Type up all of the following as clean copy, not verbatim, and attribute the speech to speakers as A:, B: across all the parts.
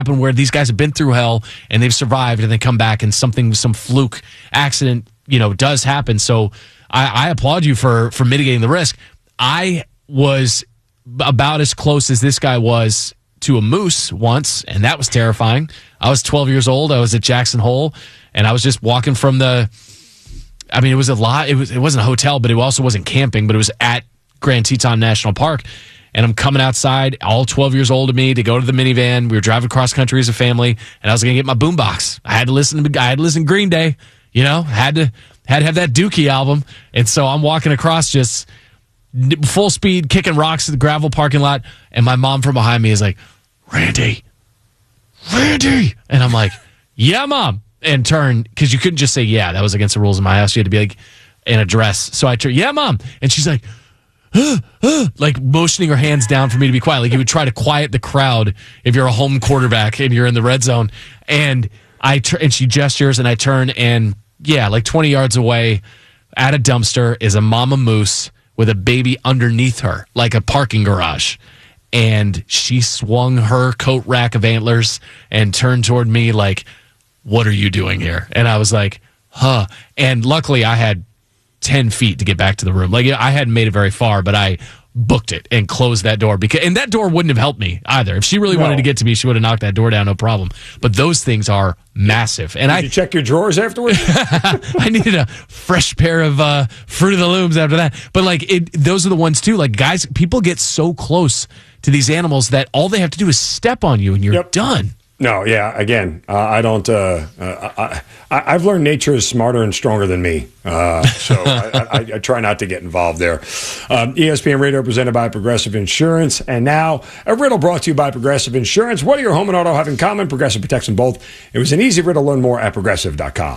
A: happen where these guys have been through hell and they've survived and they come back and some fluke accident, does happen. So I applaud you for mitigating the risk. I was about as close as this guy was to a moose once, and that was terrifying. I was 12 years old. I was at Jackson Hole, and I was just walking from it was a lot. It wasn't a hotel, but it also wasn't camping, but it was at Grand Teton National Park. And I'm coming outside, all 12 years old of me, to go to the minivan. We were driving cross country as a family, and I was going to get my boombox. I had to listen to Green Day, had to have that Dookie album. And so I'm walking across just full speed, kicking rocks at the gravel parking lot. And my mom from behind me is like, Randy. And I'm like, yeah, Mom. And turn, because you couldn't just say, yeah, that was against the rules in my house. You had to be like in a dress. So I turned, yeah, Mom. And she's like, like motioning her hands down for me to be quiet. Like you would try to quiet the crowd if you're a home quarterback and you're in the red zone. And and she gestures and I turn, and yeah, like 20 yards away at a dumpster is a mama moose with a baby underneath her, like a parking garage. And she swung her coat rack of antlers and turned toward me like, what are you doing here? And I was like, huh. And luckily I had 10 feet to get back to the room. Like I hadn't made it very far, but I booked it and closed that door and that door wouldn't have helped me either. If she really wanted to get to me, she would have knocked that door down, no problem. But those things are massive. And
B: Did you check your drawers afterwards?
A: I needed a fresh pair of Fruit of the Looms after that. But those are the ones too. Like guys, people get so close to these animals that all they have to do is step on you and you're done.
B: No, yeah. Again, I don't. I've learned nature is smarter and stronger than me, so I try not to get involved there. ESPN Radio presented by Progressive Insurance, and now a riddle brought to you by Progressive Insurance. What do your home and auto have in common? Progressive protects them both. It was an easy riddle. Learn more at Progressive.com.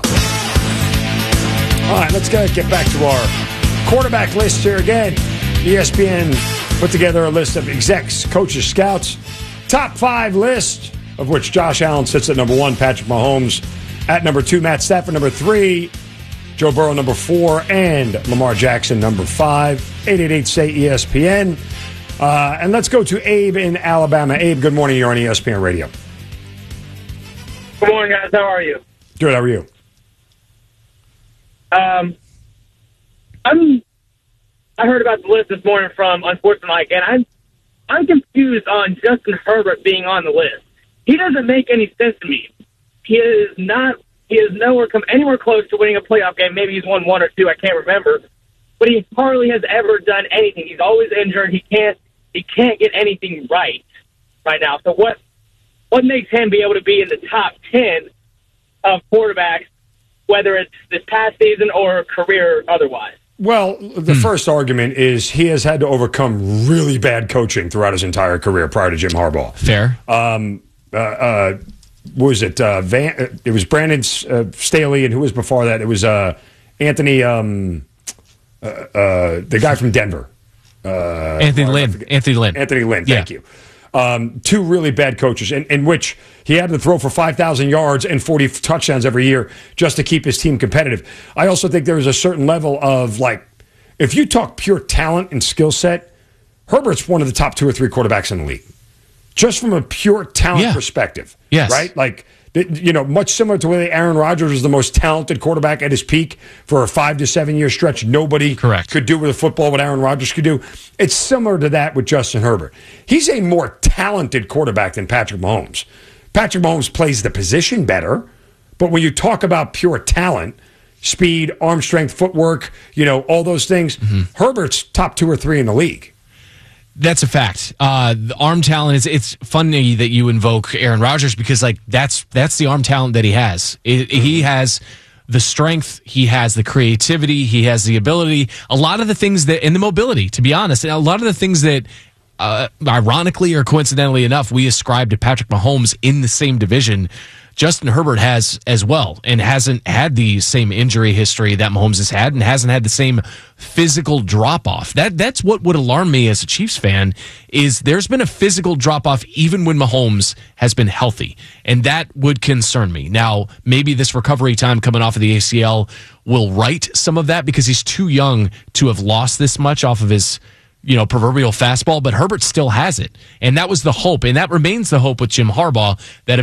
B: All right, let's get back to our quarterback list here again. ESPN put together a list of execs, coaches, scouts, top 5 list, of which Josh Allen sits at number 1, Patrick Mahomes at number 2, Matt Stafford number 3, Joe Burrow number 4, and Lamar Jackson number 5. 888-SAY-ESPN. And let's go to Abe in Alabama. Abe, good morning. You're on ESPN Radio.
C: Good morning, guys. How are you?
B: Good. How are you?
C: I heard about the list this morning from Unsportsmanlike, and I'm confused on Justin Herbert being on the list. He doesn't make any sense to me. He is nowhere come anywhere close to winning a playoff game. Maybe he's won 1 or 2, I can't remember. But he hardly has ever done anything. He's always injured. He can't get anything right now. So what makes him be able to be in the top 10 of quarterbacks, whether it's this past season or career otherwise?
B: Well, the first argument is he has had to overcome really bad coaching throughout his entire career prior to Jim Harbaugh.
A: Fair.
B: What was it? It was Brandon Staley, and who was before that? It was Anthony, the guy from Denver.
A: Anthony Lynn.
B: Anthony Lynn, thank you. 2 really bad coaches, in which he had to throw for 5,000 yards and 40 touchdowns every year just to keep his team competitive. I also think there is a certain level of, if you talk pure talent and skill set, Herbert's one of the top 2 or 3 quarterbacks in the league. Just from a pure talent perspective.
A: Yes.
B: Right? Much similar to the way Aaron Rodgers was the most talented quarterback at his peak for a 5 to 7 year stretch. Nobody could do with a football what Aaron Rodgers could do. It's similar to that with Justin Herbert. He's a more talented quarterback than Patrick Mahomes. Patrick Mahomes plays the position better, but when you talk about pure talent, speed, arm strength, footwork, all those things, Herbert's top 2 or 3 in the league.
A: That's a fact. The arm talent it's funny that you invoke Aaron Rodgers because that's the arm talent that he has. He has the strength, he has the creativity, he has the ability, a lot of the things and the mobility, to be honest. And a lot of the things that ironically or coincidentally enough, we ascribe to Patrick Mahomes in the same division, Justin Herbert has as well, and hasn't had the same injury history that Mahomes has had, and hasn't had the same physical drop-off. That's what would alarm me as a Chiefs fan, is there's been a physical drop-off even when Mahomes has been healthy, and that would concern me. Now, maybe this recovery time coming off of the ACL will right some of that because he's too young to have lost this much off of his proverbial fastball, but Herbert still has it. And that was the hope. And that remains the hope with Jim Harbaugh, that